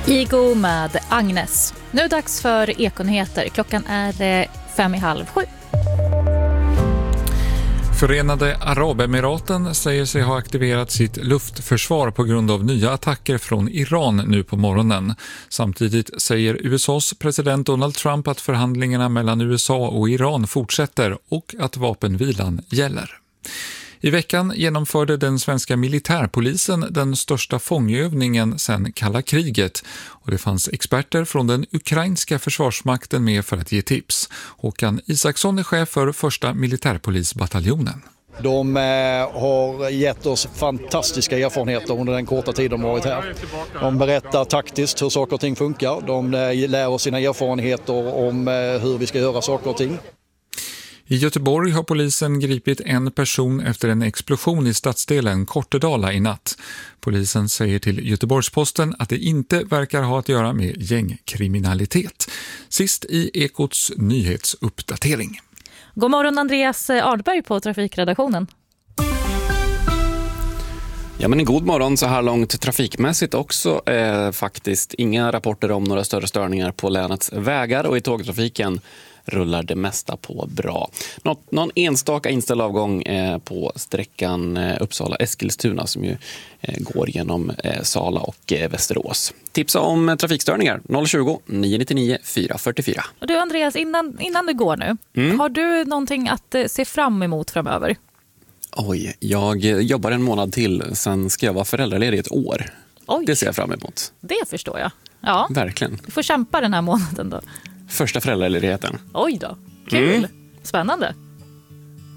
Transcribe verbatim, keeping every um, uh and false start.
Igo med Agnes. Nu är det dags för Ekonyheter. Klockan är fem i halv sju. Förenade Arabemiraten säger sig ha aktiverat sitt luftförsvar på grund av nya attacker från Iran nu på morgonen. Samtidigt säger U S A:s president Donald Trump att förhandlingarna mellan U S A och Iran fortsätter och att vapenvilan gäller. I veckan genomförde den svenska militärpolisen den största fångövningen sedan kalla kriget och det fanns experter från den ukrainska försvarsmakten med för att ge tips. Håkan Isaksson är chef för första militärpolisbataljonen. De har gett oss fantastiska erfarenheter under den korta tid de har varit här. De berättar taktiskt hur saker och ting funkar. De lär oss sina erfarenheter om hur vi ska göra saker och ting. I Göteborg har polisen gripit en person efter en explosion i stadsdelen Kortedala i natt. Polisen säger till Göteborgsposten att det inte verkar ha att göra med gängkriminalitet. Sist i Ekots nyhetsuppdatering. God morgon Andreas Ardberg på trafikredaktionen. Ja, men en god morgon så här långt trafikmässigt också. Eh, faktiskt inga rapporter om några större störningar på länets vägar och i tågtrafiken rullar det mesta på bra. Något, någon enstaka inställd avgång eh, på sträckan eh, Uppsala-Eskilstuna som ju eh, går genom eh, Sala och eh, Västerås. Tipsa om eh, trafikstörningar noll tjugo, nio nio nio, fyra fyra fyra. Och du Andreas, innan, innan du går nu, mm. har du någonting att eh, se fram emot framöver? Oj, jag jobbar en månad till, sen ska jag vara föräldraledig ett år. Oj. Det ser jag fram emot. Det förstår jag. Ja. Verkligen. Du får kämpa den här månaden då. Första föräldraledigheten. Oj då, kul. Mm. Spännande.